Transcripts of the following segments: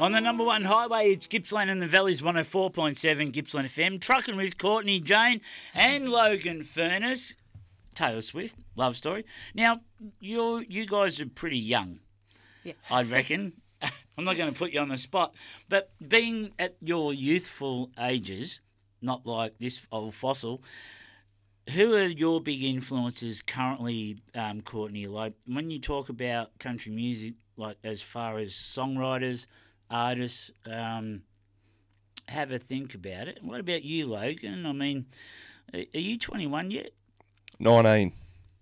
On the number one highway, it's Gippsland and the Valleys 104.7 Gippsland FM. Trucking with Courtney Jane and Logan Furness. Taylor Swift, love story. Now, you guys are pretty young, Yeah. I reckon. I'm not going to put you on the spot, but being at your youthful ages, not like this old fossil, who are your big influences currently, Courtney? Like when you talk about country music, like as far as songwriters, artists, have a think about it. What about you, Logan? I mean, are you 21 yet? 19.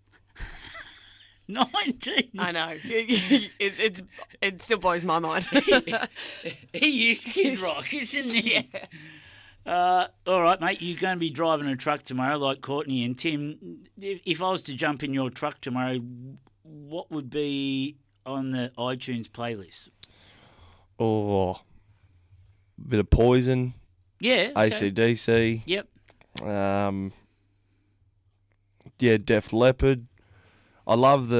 19. I know. It still blows my mind. He is Kid Rock, isn't he? All right, mate, you're going to be driving a truck tomorrow like Courtney and Tim. If I was to jump in your truck tomorrow, what would be on the iTunes playlist? Oh, bit of Poison. Yeah. Okay. AC/DC. Yep. Yeah, Def Leppard. I love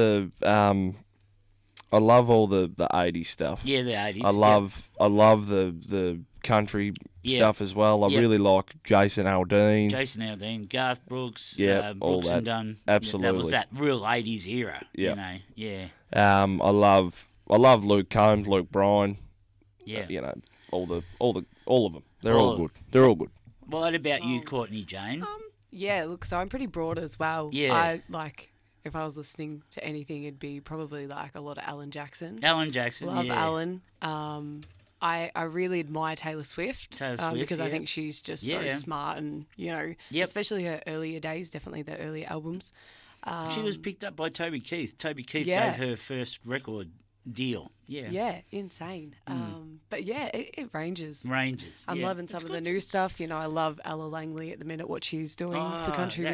I love all the 80s stuff. Yeah, the 80s. I love the country stuff as well. I really like Jason Aldean. Jason Aldean, Garth Brooks, Yeah, all Brooks that. and Dunn. Absolutely. That was that real 80s era. Yeah. You know, yeah. I love Luke Combs, Luke Bryan. Yeah. You know, all of them. They're All all of good. They're all good. What about you, Courtney Jane? Yeah, look, so I'm pretty broad as well. Yeah. I if I was listening to anything, it'd be probably like a lot of Alan Jackson. Alan Jackson, Love yeah. Alan. I really admire Taylor Swift. Taylor Swift, because I yeah. think she's just so Yeah. smart and, Yep. especially her earlier days, definitely the earlier albums. She was picked up by Toby Keith. Toby Keith Yeah. gave her first record deal. Yeah. Yeah, insane. But yeah, it ranges. Ranges. I'm yeah. loving It's some of the good. new stuff. I love Ella Langley at the minute, what she's doing for country that